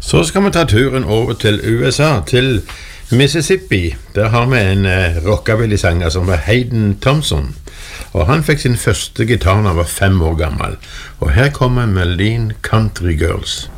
Så skal vi ta turen over til USA, til Mississippi. Der har vi en rockabilly-sanger som var Hayden Thompson. Og han fikk sin første gitar da han var 5 år gammel. Og her kommer Melodien Country Girls.